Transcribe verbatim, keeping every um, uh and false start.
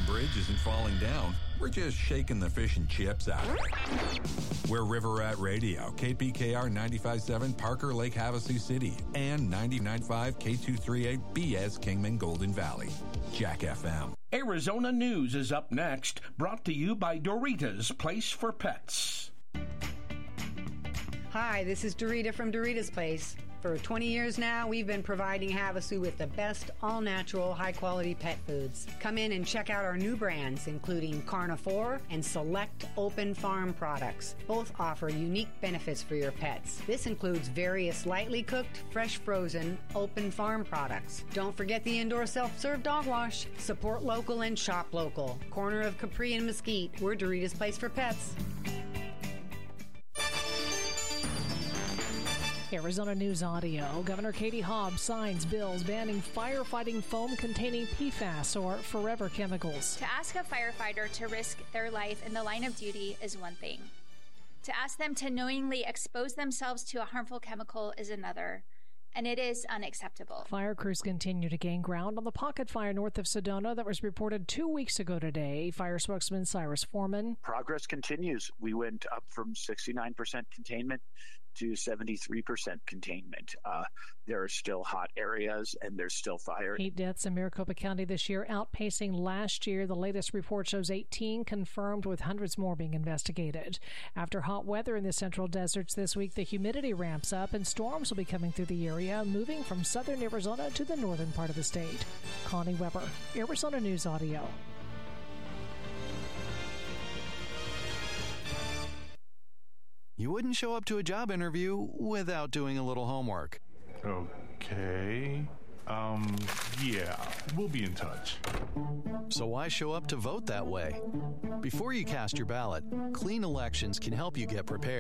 bridge isn't falling down. We're just shaking the fish and chips out of it. We're River Rat Radio, K P K R ninety-five point seven, Parker Lake, Havasu City, and ninety-nine point five K two thirty-eight B S Kingman Golden Valley. Jack F M. Arizona News is up next, brought to you by Doritos Place for Pets. Hi, this is Dorita from Dorita's Place. For twenty years now, we've been providing Havasu with the best all-natural, high-quality pet foods. Come in and check out our new brands, including Carnivore and select open farm products. Both offer unique benefits for your pets. This includes various lightly cooked, fresh frozen, open farm products. Don't forget the indoor self-serve dog wash. Support local and shop local. Corner of Capri and Mesquite, we're Dorita's Place for Pets. Arizona News Audio. Governor Katie Hobbs signs bills banning firefighting foam containing P F A S or forever chemicals. To ask a firefighter to risk their life in the line of duty is one thing. To ask them to knowingly expose themselves to a harmful chemical is another. And it is unacceptable. Fire crews continue to gain ground on the pocket fire north of Sedona that was reported two weeks ago today. Fire spokesman Cyrus Foreman. Progress continues. We went up from sixty-nine percent containment to seventy-three percent containment. Uh, there are still hot areas and there's still fire. Eight deaths in Maricopa County this year, outpacing last year. The latest report shows eighteen confirmed, with hundreds more being investigated. After hot weather in the central deserts this week, the humidity ramps up and storms will be coming through the area, moving from southern Arizona to the northern part of the state. Connie Weber, Arizona News Audio. You wouldn't show up to a job interview without doing a little homework. Okay. Um, yeah, we'll be in touch. So why show up to vote that way? Before you cast your ballot, Clean Elections can help you get prepared.